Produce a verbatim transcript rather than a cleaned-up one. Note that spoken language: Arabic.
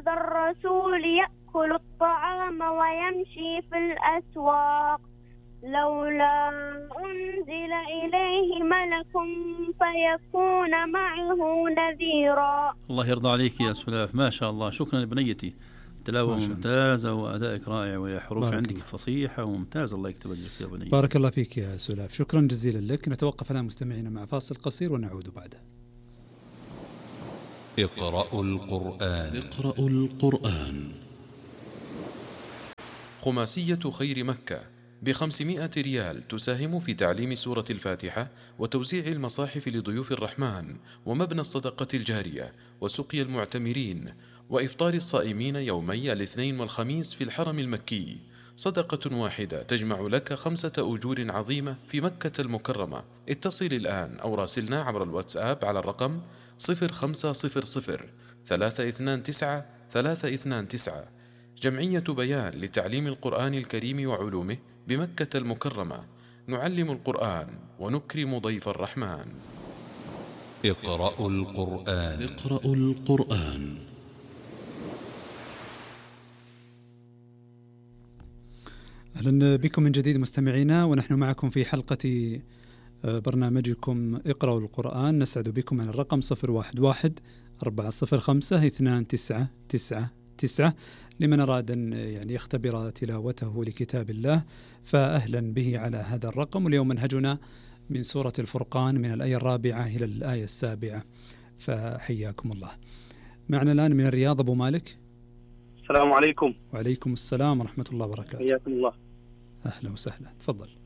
هذا الرسول يأكل الطعام ويمشي في الأسواق لولا أنزل إليه ملك فيكون معه نذيرا. الله يرضى عليك يا سلاف، ما شاء الله، شكرا لبنيتي، تلاوة ممتازة وأدائك رائع ويا حروف عندك الله. فصيحة وممتازة، الله يكتب أجرك يا بني. بارك الله فيك يا سلاف، شكرا جزيلا لك. نتوقف الآن مستمعينا مع فاصل قصير ونعود بعده. اقرأوا القرآن. اقرأوا القرآن. خماسية خير مكة بخمسمائة ريال تساهم في تعليم سورة الفاتحة وتوزيع المصاحف لضيوف الرحمن ومبنى الصدقة الجارية وسقي المعتمرين وإفطار الصائمين يومي الاثنين والخميس في الحرم المكي. صدقة واحدة تجمع لك خمسة أجور عظيمة في مكة المكرمة. اتصل الآن أو راسلنا عبر الواتساب على الرقم صفر خمسة صفر صفر ثلاثة اثنان تسعة ثلاثة اثنان تسعة. جمعية بيان لتعليم القرآن الكريم وعلومه بمكة المكرمة. نعلم القرآن ونكرم ضيف الرحمن. اقرأوا القرآن. اقرأوا القرآن. أهلا بكم من جديد مستمعينا، ونحن معكم في حلقة برنامجكم اقرأوا القرآن. نسعد بكم على الرقم صفر واحد واحد أربعة صفر خمسة اثنان تسعة تسعة تسعة لمن أراد أن يعني يختبر تلاوته لكتاب الله، فأهلا به على هذا الرقم. واليوم منهجنا من سورة الفرقان من الآية الرابعة إلى الآية السابعة، فحياكم الله. معنا الآن من الرياض أبو مالك. السلام عليكم. وعليكم السلام ورحمة الله وبركاته. حياكم الله. أهلا وسهلا، تفضل.